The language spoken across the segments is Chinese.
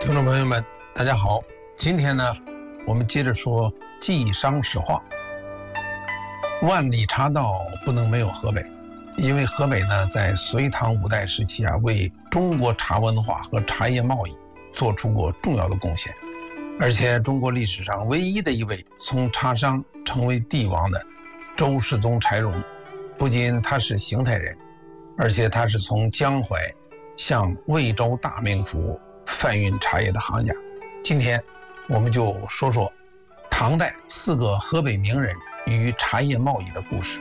听众朋友们，大家好。今天呢，我们接着说晋商史话。万里茶道不能没有河北，因为河北呢，在隋唐五代时期为中国茶文化和茶叶贸易做出过重要的贡献。而且中国历史上唯一的一位从茶商成为帝王的周世宗柴荣，不仅他是邢台人，而且他是从江淮向魏州大名府贩运茶叶的行家。今天我们就说说唐代4个河北名人与茶叶贸易的故事。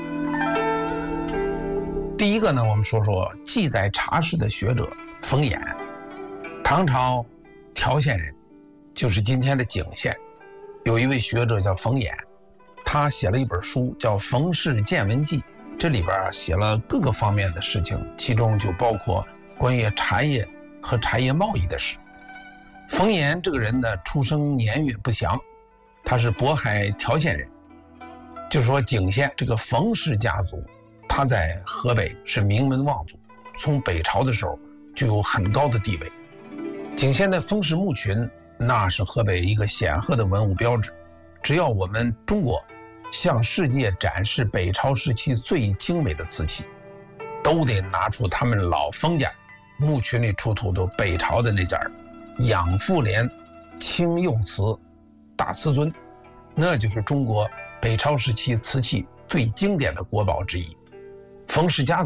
第一个呢，我们说说记载茶事的学者冯衍。唐朝条县人，就是今天的景县，有一位学者叫冯衍，他写了一本书叫《冯氏见闻记》，这里边写了各个方面的事情，其中就包括关于茶叶和茶叶贸易的事。冯衍这个人呢，出生年月不详，他是渤海条县人。就说景县这个冯氏家族，他在河北是名门望族，从北朝的时候就有很高的地位。景县的冯氏墓群，那是河北一个显赫的文物标志。只要我们中国向世界展示北朝时期最精美的瓷器，都得拿出他们老冯家墓群里出土的北朝的那件养父莲青釉瓷大瓷尊，那就是中国北朝时期瓷器最经典的国宝之一。冯氏家